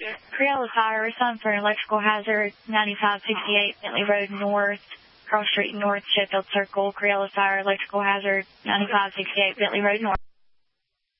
Crayola Fire, respond for an electrical hazard, 9568 Bentley Road North, Cross Street North, Sheffield Circle. Crayola Fire, electrical hazard, 9568 Bentley Road North.